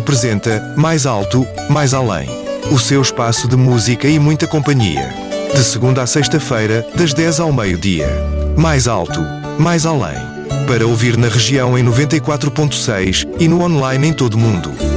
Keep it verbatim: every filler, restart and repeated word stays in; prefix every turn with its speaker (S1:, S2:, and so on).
S1: apresenta Mais Alto, Mais Além. O seu espaço de música e muita companhia. De segunda a sexta-feira, das dez ao meio-dia. Mais Alto, Mais Além. Para ouvir na região em noventa e quatro ponto seis e no online em todo o mundo.